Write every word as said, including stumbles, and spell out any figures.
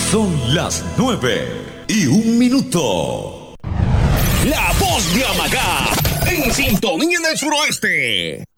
Son las nueve y un minuto. La voz de Amagá, en sintonía del suroeste.